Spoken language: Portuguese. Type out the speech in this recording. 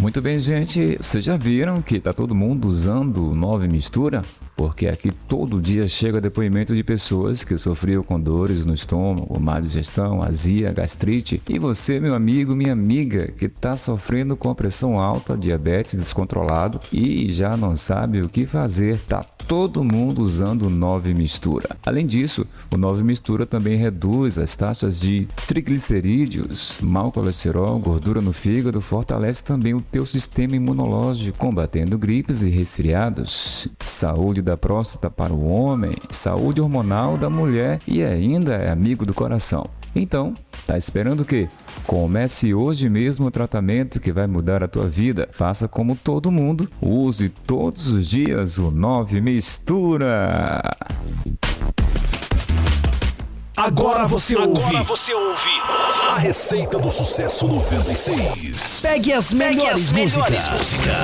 Muito bem, gente. Vocês já viram que tá todo mundo usando o 9 Mistura? Porque aqui todo dia chega depoimento de pessoas que sofriam com dores no estômago, má digestão, azia, gastrite. E você, meu amigo, minha amiga, que está sofrendo com a pressão alta, diabetes descontrolado e já não sabe o que fazer, tá todo mundo usando o 9 Mistura. Além disso, o 9 Mistura também reduz as taxas de triglicerídeos, mau colesterol, gordura no fígado, fortalece também o teu sistema imunológico, combatendo gripes e resfriados. Saúde da próstata para o homem, saúde hormonal da mulher e ainda é amigo do coração. Então, tá esperando o quê? Comece hoje mesmo o tratamento que vai mudar a tua vida. Faça como todo mundo, use todos os dias o 9 Mistura. Agora você ouve a Receita do Sucesso 96. Pegue as melhores músicas